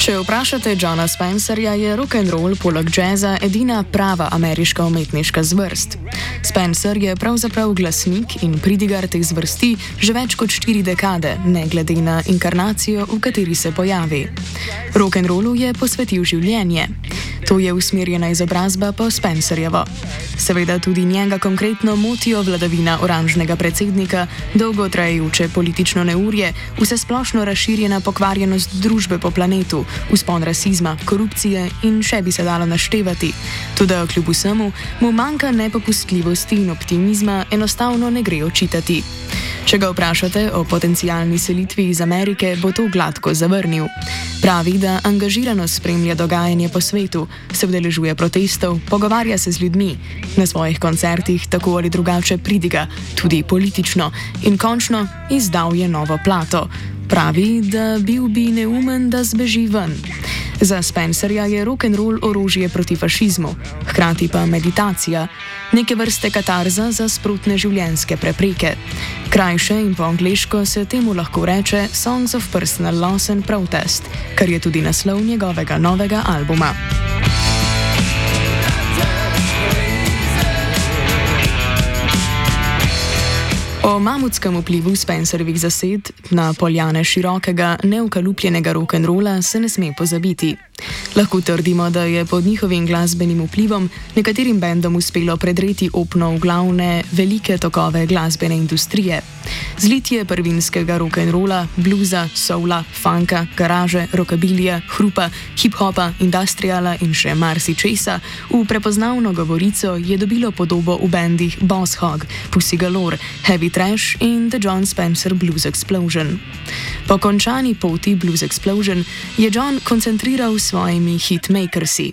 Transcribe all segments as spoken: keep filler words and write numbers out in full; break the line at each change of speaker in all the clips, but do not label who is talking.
Če vprašate Johna Spencerja, je rock'n'roll poleg jazza edina prava ameriška umetniška zvrst. Spencer je pravzaprav glasnik in pridigar teh zvrsti že več kot štiri dekade, ne glede na inkarnacijo, v kateri se pojavi. Rock'n'rollu je posvetil življenje. To je usmerjena izobrazba po Spencerjevo. Seveda tudi njega konkretno motijo vladavina oranžnega predsednika, dolgotrajajoče politično neurje, vsesplošno razširjena pokvarjenost družbe po planetu, vzpon rasizma, korupcije in še bi se dalo naštevati. Toda kljub vsemu mu manjka nepopustljivosti in optimizma, enostavno ne gre očitati. Če ga vprašate o potencialni selitvi iz Amerike, bo to gladko zavrnil. Pravi, da angažirano spremlja dogajanje po svetu, se udeležuje protestov, pogovarja se z ljudmi, na svojih koncertih tako ali drugače pridiga, tudi politično, in končno izdal je novo plato. Pravi, da bil bi neumen, da zbeži ven. Za Spencerja je rock'n'roll orožje proti fašizmu, hkrati pa meditacija, neke vrste katarza za sprotne življenjske prepreke. Krajše in po angleško se temu lahko reče Songs of Personal Loss and Protest, kar je tudi naslov njegovega novega albuma. O mamutskem vplivu Spencerjevih zased na poljane širokega, neukalupljenega rock'n'rolla se ne sme pozabiti. Lahko trdimo, da je pod njihovim glasbenim vplivom nekaterim bendom uspelo predreti opno v glavne velike tokove glasbene industrije. Zlitje prvinskega rock'n'rolla, bluza, soula, funka, garaže, rockabilija, hrupa, hip-hopa, industriala in še marsičesa v prepoznavno govorico je dobilo podobo v bendih Boss Hog, Pussy Galore, Heavy Trash in The John Spencer Blues Explosion. Po končani poti Blues Explosion je John koncentriral s svojimi hitmakersi.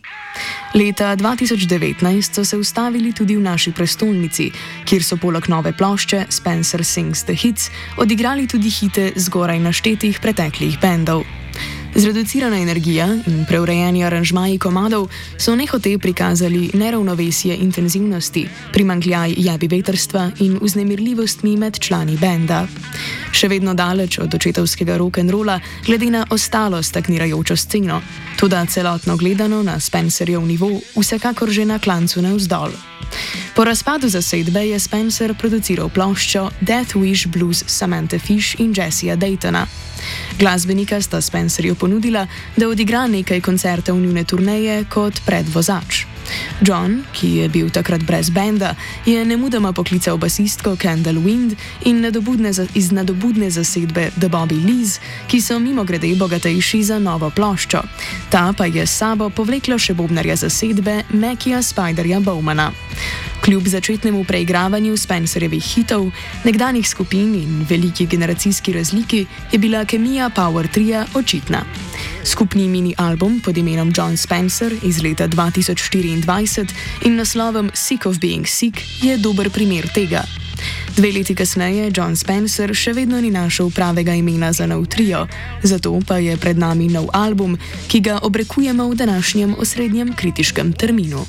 Leta dva tisoč devetnajst so se ustavili tudi v naši prestolnici, kjer so poleg nove plošče Spencer Sings the Hits odigrali tudi hite zgoraj naštetih preteklih bendov. Zreducirana energija in preurejeni aranžmaji komadov so nehote prikazali neravnovesje intenzivnosti, primanjkljaj jebivetrstva in vznemirljivostmi med člani benda. Še vedno daleč od očetovskega rock'n'rolla, glede na ostalo stagnirajočo sceno, toda celotno gledano na Spencerjev nivo vsekakor že na klancu navzdol. Po razpadu zasedbe je Spencer produciral ploščo Death Wish Blues Samantha Fish in Jessija Daytona. Glasbenika sta Spencerju ponudila, da odigra nekaj koncertov njune turneje kot predvozač. John, ki je bil takrat brez benda, je nemudoma poklical basistko Kendall Wind in nadobudne iz nadobudne zasedbe The Bobby Lees, ki so mimogrede bogatejši za novo ploščo. Ta pa je s sabo povlekla še bobnarja zasedbe Mackija Spiderja Bowmana. Kljub začetnemu preigravanju Spencerjevih hitov, nekdanjih skupin in veliki generacijski razliki je bila kemija Power Tria očitna. Skupni mini album pod imenom John Spencer iz leta dva tisoč štiriindvajset in naslovom Sick of Being Sick je dober primer tega. Dve leti kasneje John Spencer še vedno ni našel pravega imena za nov trio, zato pa je pred nami nov album, ki ga obrekujemo v današnjem osrednjem kritiškem terminu.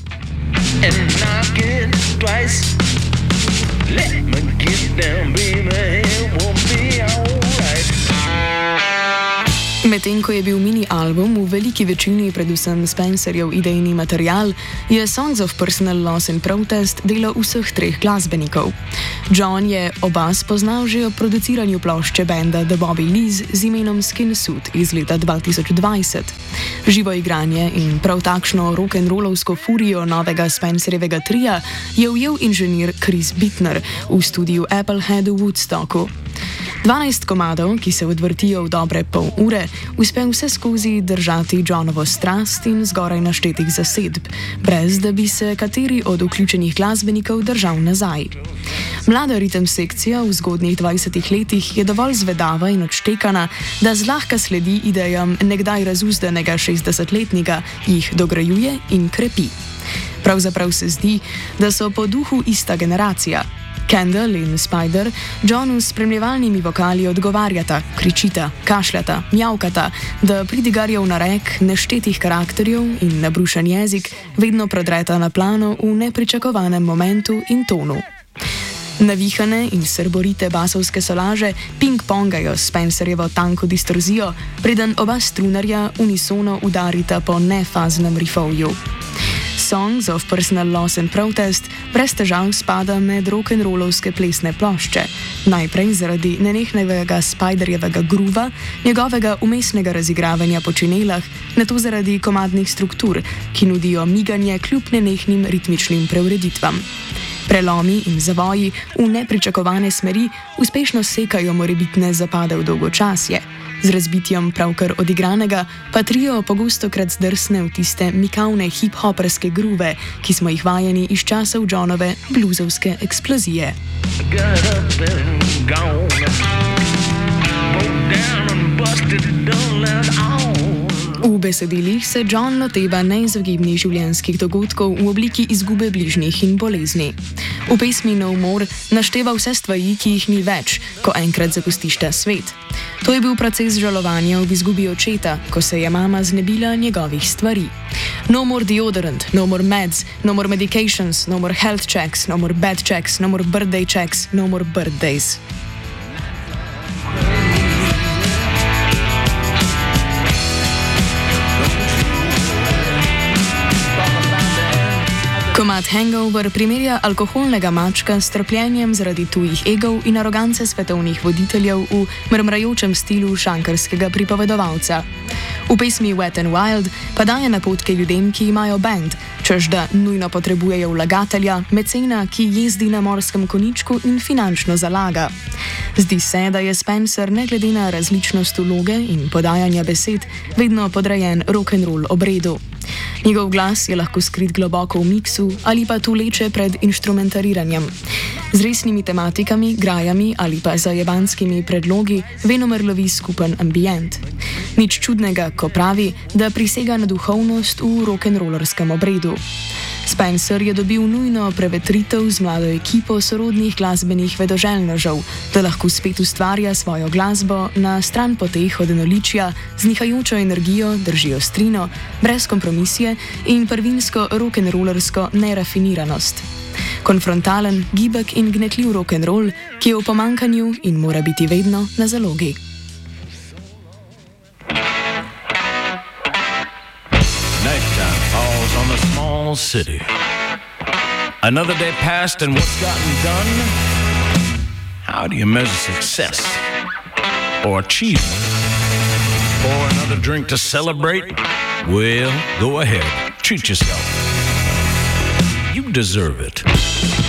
Medtem ko je bil mini-album v veliki večini predvsem Spencerjev idejni material, je Songs of Personal Loss and Protest delo vseh treh glasbenikov. John je oba spoznal že ob produciranju plošče benda The Bobby Lees z imenom Skin Suit iz leta dva tisoč dvajset. Živo igranje in prav takšno rock'n'rollovsko furijo novega Spencerjevega trija je ujel inženir Chris Bittner v studiu Applehead v Woodstocku. dvanajst komadov, ki se odvrtijo v dobre pol ure, uspe vse skozi držati Johnovo strast in zgoraj naštetih zasedb, brez da bi se kateri od vključenih glasbenikov držal nazaj. Mlada ritem sekcija v zgodnjih dvajsetih letih je dovolj zvedava in odštekana, da zlahka sledi idejam nekdaj razuzdanega šestdesetletnika, jih dograjuje in krepi. Pravzaprav se zdi, da so po duhu ista generacija. Kendall in Spider Johnu s spremljevalnimi vokali odgovarjata, kričita, kašljata, mjavkata, da pridigarjev narek neštetih karakterjev in nabrušen jezik vedno prodreta na plano v nepričakovanem momentu in tonu. Navihane in srborite basovske solaže ping-pongajo Spencerjevo tanko distorzijo, preden oba strunarja unisono udarita po nefaznem rifovju. Songs of Personal Loss and Protest brez težav spada med rock'n'rollovske plesne plošče, najprej zaradi nenehnega Spiderjevega gruva, njegovega umestnega razigravanja po činelah, nato zaradi komadnih struktur, ki nudijo miganje kljub nenehnim ritmičnim preureditvam. Prelomi in zavoji v nepričakovane smeri uspešno sekajo morebitne zapade v dolgočasje. Z razbitjem pravkar odigranega pa trio pogostokrat zdrsne v tiste mikavne hip-hoperske gruve, ki smo jih vajeni iz časov Johnove bluzovske eksplozije. V besedilih se John loteva neizogibnih življenjskih dogodkov v obliki izgube bližnjih in bolezni. V pesmi No More našteva vse stvari, ki jih ni več, ko enkrat zapustiš ta svet. To je bil proces žalovanja ob izgubi očeta, ko se je mama znebila njegovih stvari. No more deodorant, no more meds, no more medications, no more health checks, no more bed checks, no more birthday checks, no more birthdays. Komad Hangover primerja alkoholnega mačka s trpljenjem zaradi tujih egov in arogance svetovnih voditeljev v mrmrajočem stilu šankarskega pripovedovalca. V pesmi Wet and Wild pa daje napotke ljudem, ki imajo band, čež da nujno potrebujejo vlagatelja, mecena, ki jezdi na morskem koničku in finančno zalaga. Zdi se, da je Spencer ne glede na različnost vloge in podajanja besed vedno podrejen rock'n'roll obredu. Njegov glas je lahko skrit globoko v miksu ali pa tuleče pred inštrumentariranjem. Z resnimi tematikami, grajami ali pa zajebanskimi predlogi venomer lovi skupen ambient. Nič čudnega, ko pravi, da prisega na duhovnost v rock'n'rollerskem obredu. Spencer je dobil nujno prevetritev z mlado ekipo sorodnih glasbenih vedoželjnežev, da lahko spet ustvarja svojo glasbo na stran poteh od enoličja, z nihajočo energijo drži ostrino, brez kompromisije in prvinsko rock'n'rollersko nerafiniranost. Konfrontalen, gibek in gnetljiv rock'n'roll, ki je v pomankanju in mora biti vedno na zalogi.
City. Another day passed and what's gotten done? How do you measure success or achievement or another drink to celebrate? Well, go ahead, treat yourself. You deserve it.